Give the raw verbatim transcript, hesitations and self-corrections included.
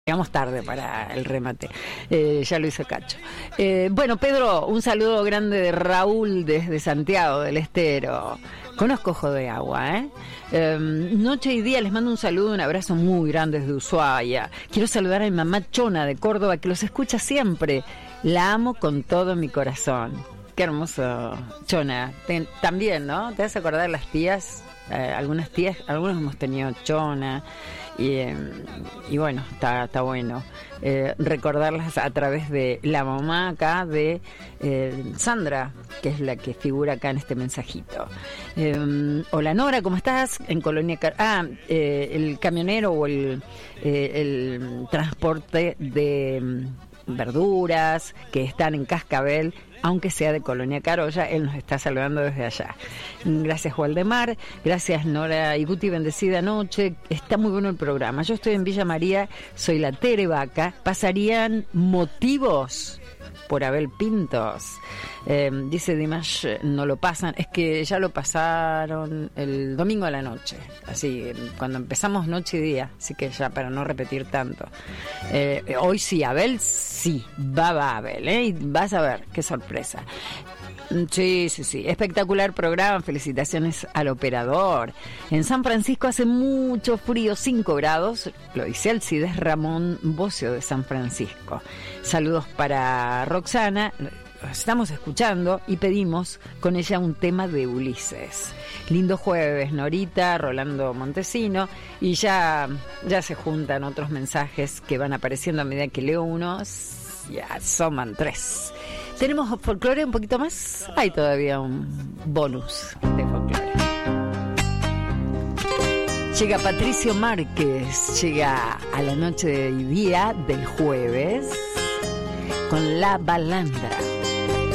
Llegamos tarde para el remate, eh, ya lo hizo Cacho. Eh, bueno, Pedro, un saludo grande de Raúl desde Santiago del Estero. Conozco Ojo de Agua, ¿eh? Eh, Noche y día les mando un saludo, un abrazo muy grande desde Ushuaia. Quiero saludar a mi mamá Chona de Córdoba, que los escucha siempre. La amo con todo mi corazón. Qué hermoso, Chona. Te, también, ¿no? ¿Te vas a acordar las tías? Eh, algunas tías, algunos hemos tenido Chona. Y, eh, y bueno, está, está bueno eh, recordarlas a través de la mamá acá de eh, Sandra, que es la que figura acá en este mensajito. Eh, hola Nora, ¿cómo estás? En Colonia Car Ah, eh, el camionero o el, eh, el transporte de verduras que están en Cascabel, aunque sea de Colonia Carolla, él nos está saludando desde allá. Gracias, Waldemar. Gracias, Nora y Guti, bendecida noche. Está muy bueno el programa. Yo estoy en Villa María, soy la Tere Vaca. ¿Pasarían motivos por Abel Pintos? Eh, dice Dimash, no lo pasan. Es que ya lo pasaron el domingo a la noche. Así, cuando empezamos noche y día. Así que ya para no repetir tanto. Eh, hoy sí, Abel, sí. Va, va Abel, ¿eh? Y vas a ver, qué sorpresa. Sí, sí, sí. Espectacular programa. Felicitaciones al operador. En San Francisco hace mucho frío, cinco grados. Lo dice Alcides Ramón Bocio de San Francisco. Saludos para Roxana. Estamos escuchando y pedimos con ella un tema de Ulises. Lindo jueves, Norita, Rolando Montesino, y ya, ya se juntan otros mensajes que van apareciendo a medida que leo unos. Ya suman tres. ¿Tenemos folclore un poquito más? Hay todavía un bonus de folclore. Llega Patricio Márquez, llega a la noche y día del jueves con La Balandra.